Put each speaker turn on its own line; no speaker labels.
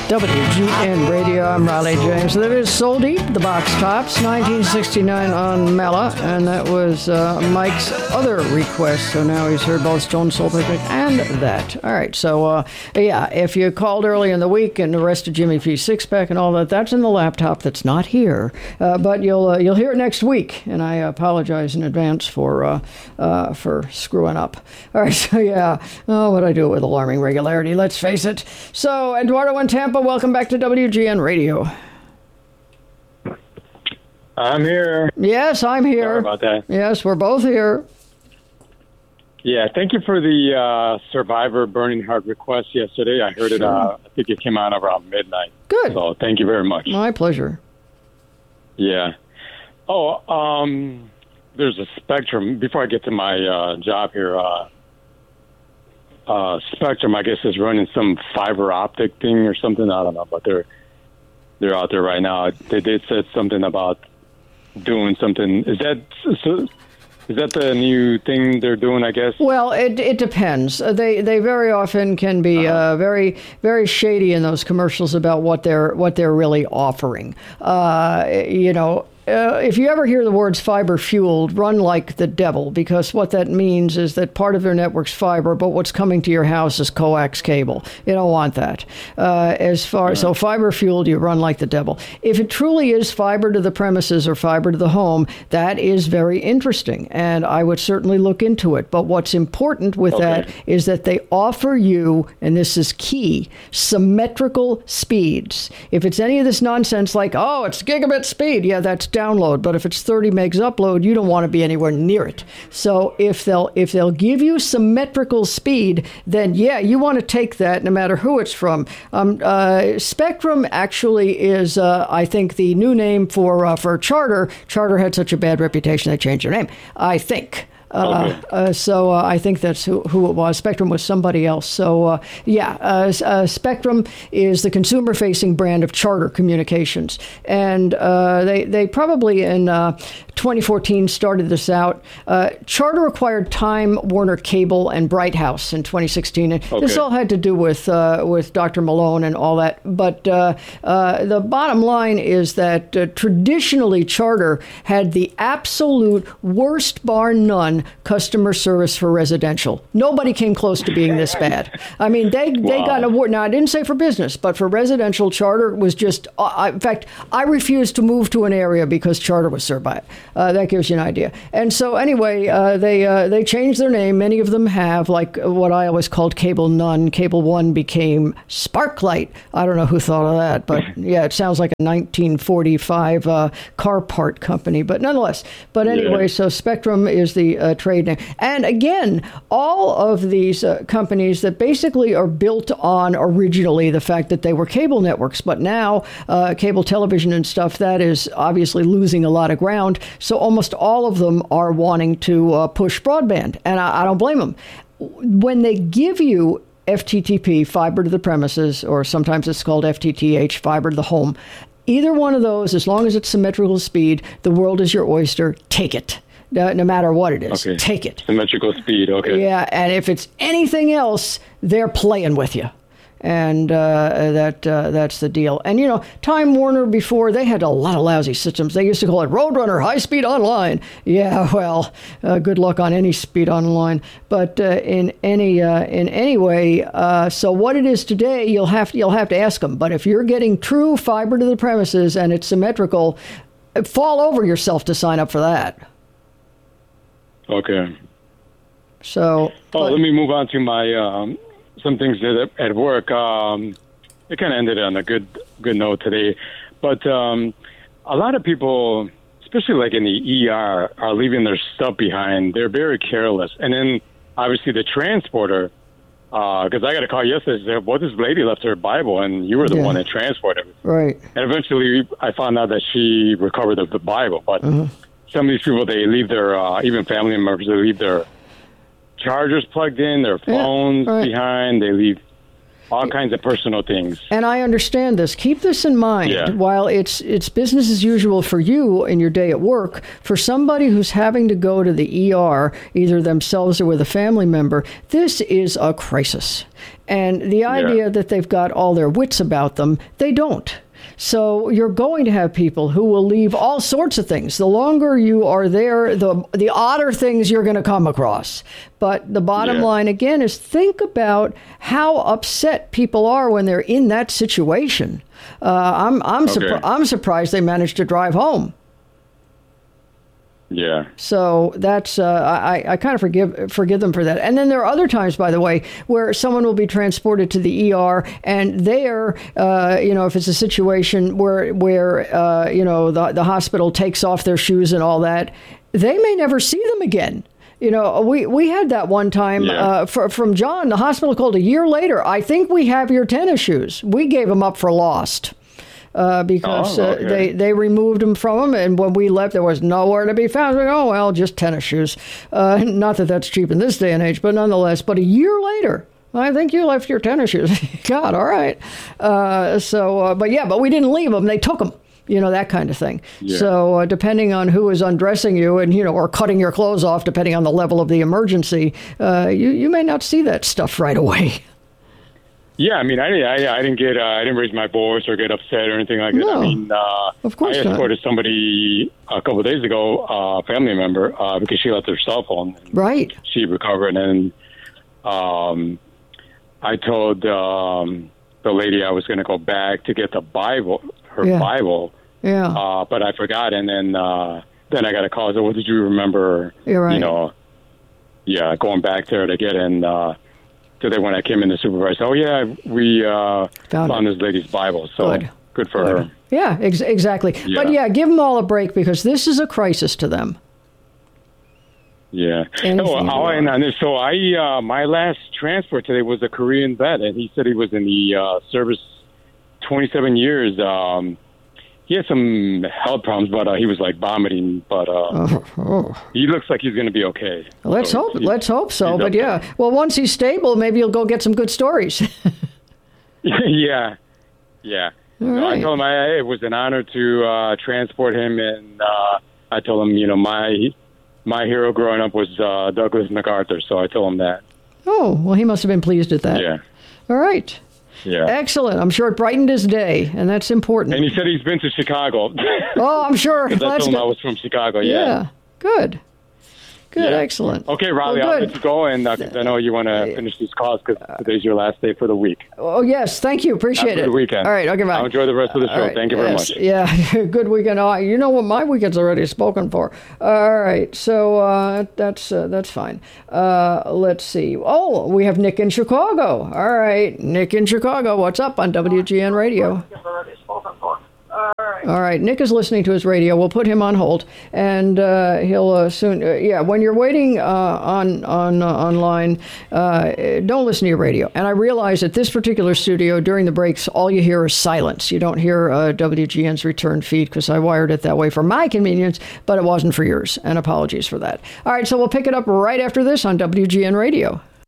WGN Radio, I'm Riley James. That is Soul Deep, the Box Tops, 1969 on Mela, and that was Mike's other request. So now he's heard both Stone Soul Picnic and that. All right, so yeah, if you called early in the week and the rest of Jimmy P. Six-Pack and all that, that's in the laptop that's not here. But you'll hear it next week, and I apologize in advance for screwing up. All right, so yeah, what I do with alarming regularity, let's face it. So, Eduardo in Tampa, welcome back to WGN Radio.
I'm here.
Yes, I'm here.
Sorry about that.
Yes, we're both here.
Yeah, thank you for the Survivor Burning Heart request yesterday. I heard it, I think it came out around midnight.
Good.
So thank you very much.
My pleasure.
Yeah. Oh, there's a Spectrum. Before I get to my job here, Spectrum, I guess, is running some fiber optic thing or something. I don't know, but they're out there right now. They did said something about doing something. Is that the new thing they're doing, I guess?
Well, it depends. They very often can be very, very shady in those commercials about what they're really offering. If you ever hear the words fiber fueled, run like the devil, because what that means is that part of their network's fiber, but what's coming to your house is coax cable. You don't want that. So fiber fueled, you run like the devil. If it truly is fiber to the premises or fiber to the home, that is very interesting, and I would certainly look into it. But what's important with that is that they offer you, and this is key, symmetrical speeds. If it's any of this nonsense like, oh, it's gigabit speed, yeah, that's download, but if it's 30 megs upload, you don't want to be anywhere near it. So if they'll give you symmetrical speed, then yeah, you want to take that no matter who it's from. Spectrum actually is, I think, the new name for Charter. Charter had such a bad reputation they changed their name, I think. So I think that's who it was. Spectrum was somebody else. So Spectrum is the consumer-facing brand of Charter Communications, and they probably in 2014 started this out. Charter acquired Time Warner Cable and Bright House in 2016, and this all had to do with Dr. Malone and all that. But the bottom line is that traditionally Charter had the absolute worst, bar none, in-customer service for residential. Nobody came close to being this bad. I mean, they got an award. Now, I didn't say for business, but for residential, Charter was just, in fact, I refused to move to an area because Charter was served by it. That gives you an idea. And so anyway, they changed their name. Many of them have, like what I always called Cable None. Cable One became Sparklight. I don't know who thought of that, but yeah, it sounds like a 1945 car part company, but nonetheless. But anyway, so Spectrum is the trade name. And again, all of these companies that basically are built on originally the fact that they were cable networks, but now cable television and stuff, that is obviously losing a lot of ground. So almost all of them are wanting to push broadband, and I don't blame them. When they give you FTTP, fiber to the premises, or sometimes it's called FTTH, fiber to the home, either one of those, as long as it's symmetrical speed, the world is your oyster. Take it. No matter what it is. Take it.
Symmetrical speed, okay.
Yeah, and if it's anything else, they're playing with you. And that's the deal. And, you know, Time Warner before, they had a lot of lousy systems. They used to call it Roadrunner High Speed Online. Yeah, well, good luck on any speed online. But in any way, so what it is today, you'll have to ask them. But if you're getting true fiber to the premises and it's symmetrical, fall over yourself to sign up for that.
Okay.
So.
Let me move on to my. Some things at work. It kind of ended on a good note today, but a lot of people, especially like in the ER, are leaving their stuff behind. They're very careless, and then obviously the transporter. Because I got a call yesterday. Said, "Well, this lady left her Bible, and you were the one that transported it."
Right.
And eventually, I found out that she recovered the Bible. But some of these people, they leave their even family members, they leave their chargers plugged in, their phones behind. They leave all kinds of personal things. And
I understand this. Keep this in mind. Yeah. While it's business as usual for you in your day at work, for somebody who's having to go to the ER, either themselves or with a family member, this is a crisis. And the idea that they've got all their wits about them, they don't. So you're going to have people who will leave all sorts of things. The longer you are there, the odder things you're going to come across. But the bottom line, again, is think about how upset people are when they're in that situation. I'm surprised they managed to drive home.
Yeah.
So that's I kind of forgive them for that. And then there are other times, by the way, where someone will be transported to the ER, and there, if it's a situation where the hospital takes off their shoes and all that, they may never see them again. We had that one time from John. The hospital called a year later. I think we have your tennis shoes. We gave them up for lost. Because they removed them from them, and when we left, there was nowhere to be found. Just tennis shoes. Not that that's cheap in this day and age, but nonetheless. But a year later, I think you left your tennis shoes. God, all right. But we didn't leave them. They took them. That kind of thing. Yeah. So depending on who is undressing you and, or cutting your clothes off, depending on the level of the emergency, you may not see that stuff right away.
Yeah, I mean, I didn't raise my voice or get upset or anything like that. I mean,
of course
I escorted somebody a couple of days ago, a family member, because she left her cell phone.
Right.
She recovered, and I told the lady I was going to go back to get the Bible, Bible.
Yeah.
But I forgot, and then I got a call. So, what did you remember?
You're right.
Going back there to get in. Today when I came in, the supervisor, we found this lady's Bible. So good for her.
Yeah, exactly. Yeah. But give them all a break, because this is a crisis to them.
Yeah. My last transport today was a Korean vet, and he said he was in the service 27 years. He had some health problems, but he was like vomiting. But he looks like he's going to be okay.
Let's hope so. But well, once he's stable, maybe you'll go get some good stories.
Yeah.
Right.
I told him it was an honor to transport him, and I told him, my hero growing up was Douglas MacArthur. So I told him that. Oh,
well, he must have been pleased at that.
Yeah.
All right.
Yeah.
Excellent. I'm sure it brightened his day, and that's important.
And he said he's been to Chicago.
Oh, I'm sure.
I told him I was from Chicago. Yeah.
Good. Excellent.
Okay, Riley, I'll let you go, and I know you want to finish these calls because today's your last day for the week.
Oh, yes. Thank you. Appreciate it.
Have a good weekend.
All right. Okay, bye.
I'll enjoy the rest of the show. Right. Thank you very much.
Yeah. Good weekend. You know what? My weekend's already spoken for. All right. So that's fine. Let's see. Oh, we have Nick in Chicago. All right. Nick in Chicago. What's up on WGN Radio? All right. Nick is listening to his radio. We'll put him on hold, and he'll soon. When you're waiting online, don't listen to your radio. And I realize at this particular studio, during the breaks, all you hear is silence. You don't hear WGN's return feed, because I wired it that way for my convenience, but it wasn't for yours. And apologies for that. All right. So we'll pick it up right after this on WGN Radio.